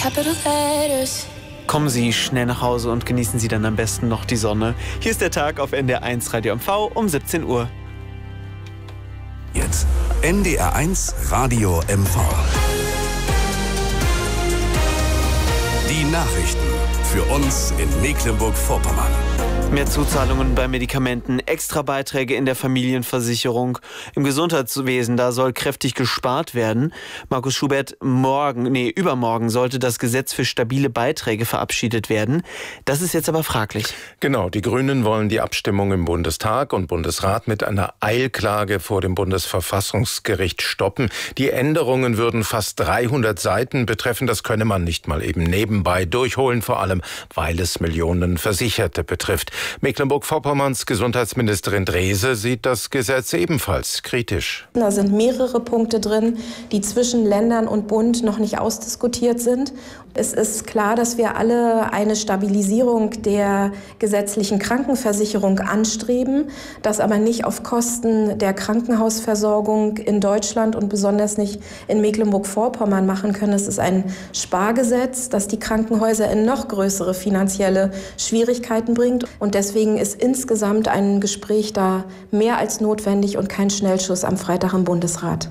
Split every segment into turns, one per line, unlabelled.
capital letters.
Kommen Sie schnell nach Hause und genießen Sie dann am besten noch die Sonne. Hier ist der Tag auf NDR1 Radio MV um 17 Uhr.
Jetzt NDR1 Radio MV. Die Nachrichten für uns in Mecklenburg-Vorpommern.
Mehr Zuzahlungen bei Medikamenten, Extrabeiträge in der Familienversicherung. Im Gesundheitswesen, da soll kräftig gespart werden. Markus Schubert, übermorgen sollte das Gesetz für stabile Beiträge verabschiedet werden. Das ist jetzt aber fraglich.
Genau, die Grünen wollen die Abstimmung im Bundestag und Bundesrat mit einer Eilklage vor dem Bundesverfassungsgericht stoppen. Die Änderungen würden fast 300 Seiten betreffen. Das könne man nicht mal eben nebenbei durchholen, vor allem weil es Millionen Versicherte betrifft. Mecklenburg-Vorpommerns Gesundheitsministerin Drese sieht das Gesetz ebenfalls kritisch.
Da sind mehrere Punkte drin, die zwischen Ländern und Bund noch nicht ausdiskutiert sind. Es ist klar, dass wir alle eine Stabilisierung der gesetzlichen Krankenversicherung anstreben, das aber nicht auf Kosten der Krankenhausversorgung in Deutschland und besonders nicht in Mecklenburg-Vorpommern machen können. Es ist ein Spargesetz, das die Krankenhäuser in noch größere finanzielle Schwierigkeiten bringt. Und deswegen ist insgesamt ein Gespräch da mehr als notwendig und kein Schnellschuss am Freitag im Bundesrat.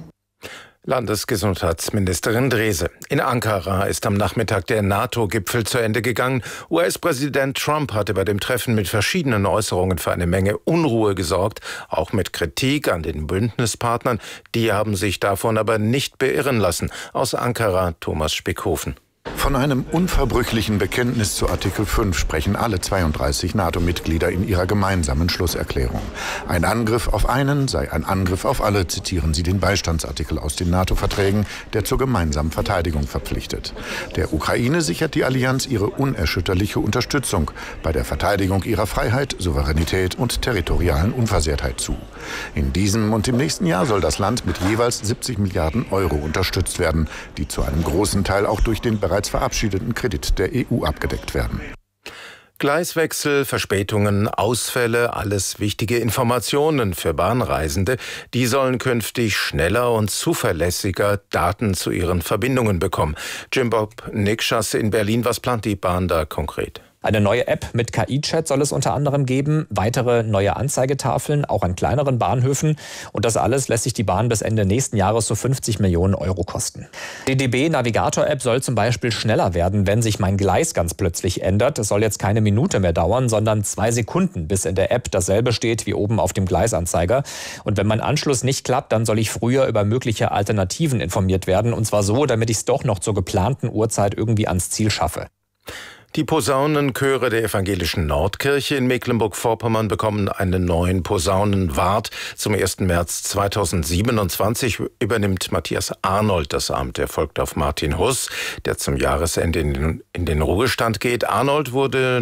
Landesgesundheitsministerin Drese. In Ankara ist am Nachmittag der NATO-Gipfel zu Ende gegangen. US-Präsident Trump hatte bei dem Treffen mit verschiedenen Äußerungen für eine Menge Unruhe gesorgt, auch mit Kritik an den Bündnispartnern. Die haben sich davon aber nicht beirren lassen. Aus Ankara Thomas Spickhofen.
Von einem unverbrüchlichen Bekenntnis zu Artikel 5 sprechen alle 32 NATO-Mitglieder in ihrer gemeinsamen Schlusserklärung. Ein Angriff auf einen sei ein Angriff auf alle, zitieren sie den Beistandsartikel aus den NATO-Verträgen, der zur gemeinsamen Verteidigung verpflichtet. Der Ukraine sichert die Allianz ihre unerschütterliche Unterstützung bei der Verteidigung ihrer Freiheit, Souveränität und territorialen Unversehrtheit zu. In diesem und im nächsten Jahr soll das Land mit jeweils 70 Milliarden Euro unterstützt werden, die zu einem großen Teil auch durch den bereits verabschiedeten Kredit der EU abgedeckt werden.
Gleiswechsel, Verspätungen, Ausfälle, alles wichtige Informationen für Bahnreisende. Die sollen künftig schneller und zuverlässiger Daten zu ihren Verbindungen bekommen. Jim Bob Nikschas in Berlin, was plant die Bahn da konkret?
Eine neue App mit KI-Chat soll es unter anderem geben, weitere neue Anzeigetafeln, auch an kleineren Bahnhöfen. Und das alles lässt sich die Bahn bis Ende nächsten Jahres so 50 Millionen Euro kosten. Die DB-Navigator-App soll zum Beispiel schneller werden, wenn sich mein Gleis ganz plötzlich ändert. Es soll jetzt keine Minute mehr dauern, sondern 2 Sekunden, bis in der App dasselbe steht wie oben auf dem Gleisanzeiger. Und wenn mein Anschluss nicht klappt, dann soll ich früher über mögliche Alternativen informiert werden. Und zwar so, damit ich es doch noch zur geplanten Uhrzeit irgendwie ans Ziel schaffe.
Die Posaunenchöre der evangelischen Nordkirche in Mecklenburg-Vorpommern bekommen einen neuen Posaunenwart. Zum 1. März 2027 übernimmt Matthias Arnold das Amt. Er folgt auf Martin Huss, der zum Jahresende in den Ruhestand geht. Arnold wurde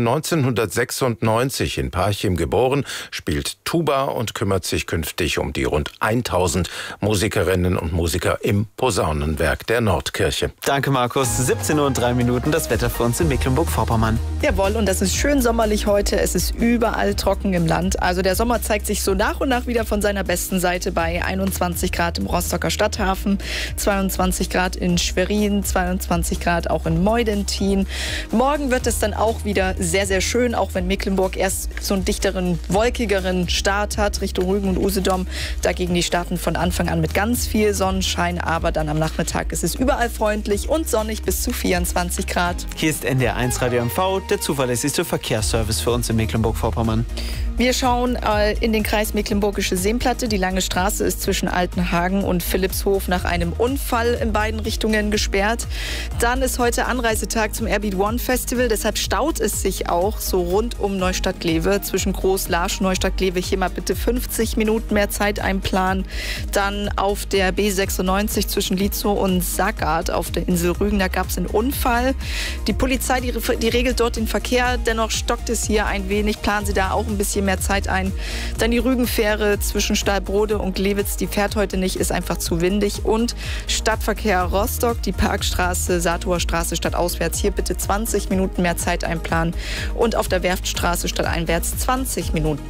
1996 in Parchim geboren, spielt Tuba und kümmert sich künftig um die rund 1000 Musikerinnen und Musiker im Posaunenwerk der Nordkirche.
Danke, Markus. 17:03 Uhr, das Wetter für uns in Mecklenburg-Vorpommern.
Jawohl, und das ist schön sommerlich heute. Es ist überall trocken im Land. Also der Sommer zeigt sich so nach und nach wieder von seiner besten Seite bei 21 Grad im Rostocker Stadthafen, 22 Grad in Schwerin, 22 Grad auch in Meudentin. Morgen wird es dann auch wieder sehr, sehr schön, auch wenn Mecklenburg erst so einen dichteren, wolkigeren Start hat, Richtung Rügen und Usedom. Dagegen die starten von Anfang an mit ganz viel Sonnenschein, aber dann am Nachmittag ist es überall freundlich und sonnig bis zu 24 Grad.
Hier ist NDR1 Radio MV, der zuverlässigste Verkehrsservice für uns in Mecklenburg-Vorpommern.
Wir schauen in den Kreis Mecklenburgische Seenplatte. Die lange Straße ist zwischen Altenhagen und Philippshof nach einem Unfall in beiden Richtungen gesperrt. Dann ist heute Anreisetag zum Airbeat One Festival. Deshalb staut es sich auch so rund um Neustadt-Glewe. Zwischen Groß-Larsch, Neustadt-Glewe hier mal bitte 50 Minuten mehr Zeit einplanen. Dann auf der B96 zwischen Lietzow und Sackart auf der Insel Rügen. Da gab es einen Unfall. Die Polizei, die regelt dort den Verkehr. Dennoch stockt es hier ein wenig. Planen Sie da auch ein bisschen mehr Zeit ein. Dann die Rügenfähre zwischen Stahlbrode und Glewitz, die fährt heute nicht, ist einfach zu windig. Und Stadtverkehr Rostock, die Parkstraße, Saatower Straße stadtauswärts, hier bitte 20 Minuten mehr Zeit einplanen. Und auf der Werftstraße stadteinwärts 20 Minuten.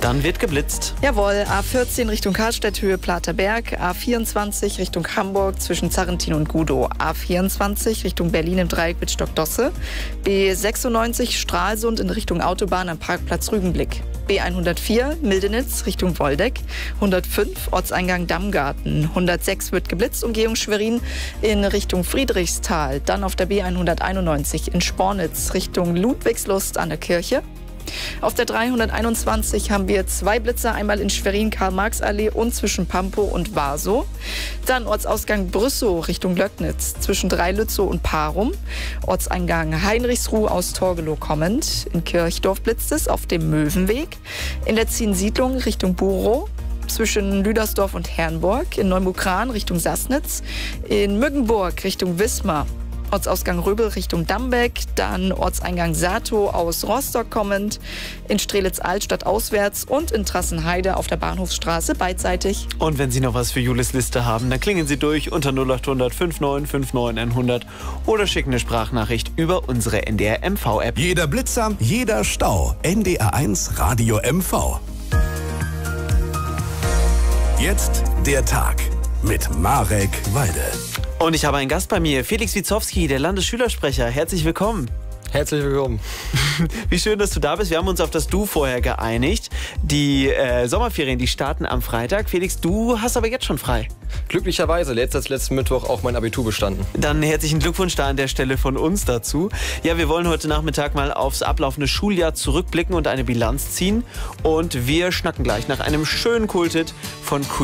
Dann wird geblitzt.
Jawohl, A14 Richtung Karlstedt, Höhe Platerberg, A24 Richtung Hamburg zwischen Zarrentin und Gudow, A24 Richtung Berlin im Dreieck mit Stockdosse, B96 Stralsund in Richtung Autobahn am Parkplatz Rügenblick, B104 Mildenitz Richtung Woldeck, 105 Ortseingang Dammgarten, 106 wird geblitzt, Umgehung Schwerin in Richtung Friedrichsthal, dann auf der B191 in Spornitz Richtung Ludwigslust an der Kirche. Auf der 321 haben wir 2 Blitzer, einmal in Schwerin-Karl-Marx-Allee und zwischen Pampow und Warsow. Dann Ortsausgang Brüssow Richtung Löcknitz, zwischen Dreilützow und Parum. Ortseingang Heinrichsruh aus Torgelow kommend. In Kirchdorf blitzt es auf dem Möwenweg. In der Ziensiedlung Richtung Burow, zwischen Lüdersdorf und Herrnburg. In Neumukran Richtung Sassnitz. In Müggenburg Richtung Wismar. Ortsausgang Röbel Richtung Dambeck, dann Ortseingang Satow aus Rostock kommend, in Strelitz-Altstadt auswärts und in Trassenheide auf der Bahnhofsstraße beidseitig.
Und wenn Sie noch was für Julis Liste haben, dann klingen Sie durch unter 0800 5959 100 oder schicken eine Sprachnachricht über unsere NDR MV-App.
Jeder Blitzer, jeder Stau. NDR1 Radio MV. Jetzt der Tag mit Marek Walde.
Und ich habe einen Gast bei mir, Felix Witzowski, der Landesschülersprecher. Herzlich willkommen.
Herzlich willkommen.
Wie schön, dass du da bist. Wir haben uns auf das Du vorher geeinigt. Die Sommerferien, die starten am Freitag. Felix, du hast aber jetzt schon frei.
Glücklicherweise, letzten Mittwoch auch mein Abitur bestanden.
Dann herzlichen Glückwunsch da an der Stelle von uns dazu. Ja, wir wollen heute Nachmittag mal aufs ablaufende Schuljahr zurückblicken und eine Bilanz ziehen. Und wir schnacken gleich nach einem schönen Kulthit von Queen.